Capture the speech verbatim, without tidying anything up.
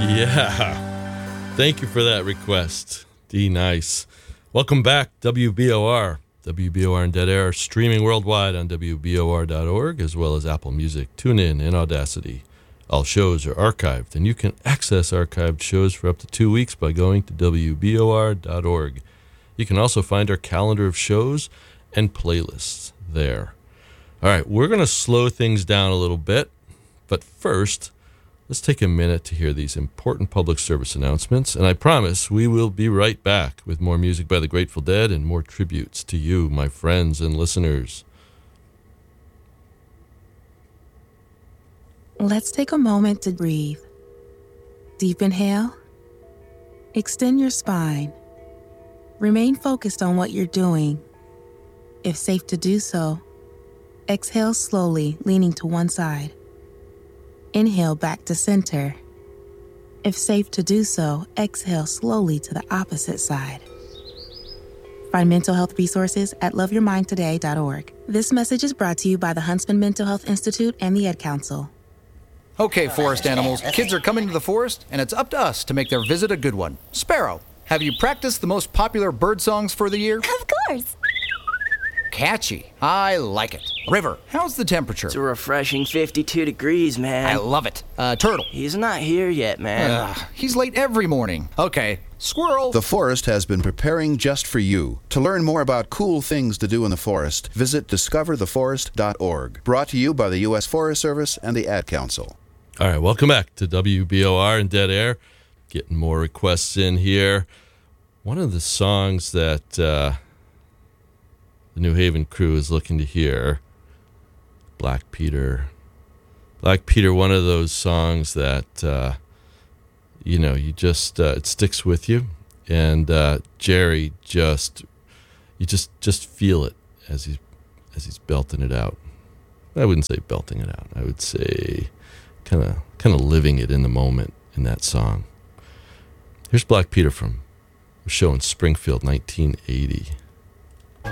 Yeah. Thank you for that request. D nice. Welcome back, W B O R. W B O R and Dead Air are streaming worldwide on W B O R dot org, as well as Apple Music, TuneIn, and Audacity. All shows are archived, and you can access archived shows for up to two weeks by going to W B O R dot org. You can also find our calendar of shows and playlists there. All right, we're going to slow things down a little bit, but first, let's take a minute to hear these important public service announcements, and I promise we will be right back with more music by the Grateful Dead and more tributes to you, my friends and listeners. Let's take a moment to breathe. Deep inhale. Extend your spine. Remain focused on what you're doing. If safe to do so, exhale slowly, leaning to one side. Inhale back to center. If safe to do so, exhale slowly to the opposite side. Find mental health resources at love your mind today dot org. This message is brought to you by the Huntsman Mental Health Institute and the Ad Council. Okay, forest animals, kids are coming to the forest, and it's up to us to make their visit a good one. Sparrow, have you practiced the most popular bird songs for the year? Of course. Catchy. I like it. River, how's the temperature? It's a refreshing fifty-two degrees, man. I love it. Uh, Turtle. He's not here yet, man. Uh, he's late every morning. Okay. Squirrel. The forest has been preparing just for you. To learn more about cool things to do in the forest, visit discover the forest dot org. Brought to you by the U S Forest Service and the Ad Council. All right, welcome back to W B O R and Dead Air. Getting more requests in here. One of the songs that uh, the New Haven crew is looking to hear, Black Peter. Black Peter, one of those songs that, uh, you know, you just, uh, it sticks with you. And uh, Jerry just, you just just feel it as he's, as he's belting it out. I wouldn't say belting it out. I would say kind of kind of living it in the moment in that song. Here's Black Peter from a show in Springfield, nineteen eighty.